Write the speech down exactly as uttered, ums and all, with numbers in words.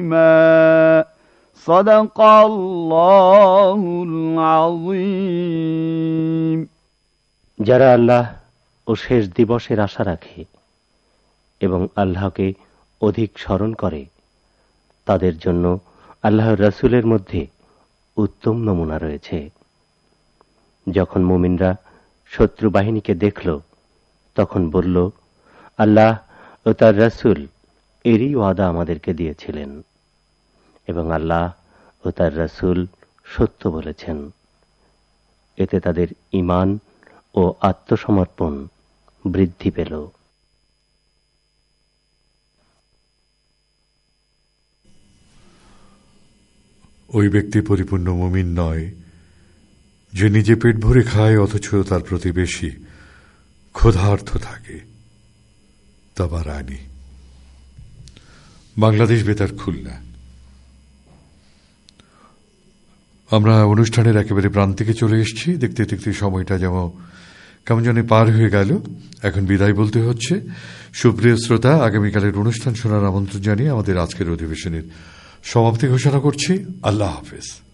সাদাকাল্লাহুল আযীম। যারা আল্লাহ ও শেষ দিবসের আশা রাখে এবং আল্লাহকে অধিক স্মরণ করে, তাদের জন্য আল্লাহর রাসূলের মধ্যে উত্তম নমুনা রয়েছে। যখন মুমিনরা শত্রু বাহিনীকে দেখল, তখন বলল, আল্লাহ ও তার রাসূল এরই ওয়াদা আমাদেরকে দিয়েছিলেন এবং আল্লাহ ও তার রাসূল সত্য বলেছেন। এতে তাদের ঈমান ও আত্মসমর্পণ বৃদ্ধি পেল। ওই ব্যক্তি পরিপূর্ণ মুমিন নয় যে নিজে পেট ভরে খায় অথচ তার প্রতিবেশী ক্ষুধার্ত থাকে। তাবারানী। বাংলাদেশ বেতার, খুলনা। আমরা অনুষ্ঠানের একেবারে প্রান্তিকে চলে এসেছি। দেখতে দেখতে সময়টা যেমন কেমন জানি পার হয়ে গেল। এখন বিদায় বলতে হচ্ছে। সুপ্রিয় শ্রোতা, আগামীকালের অনুষ্ঠান শোনার আমন্ত্রণ জানিয়ে আমাদের আজকের অধিবেশনের সমাপ্তি ঘোষণা করছি। আল্লাহ হাফেজ।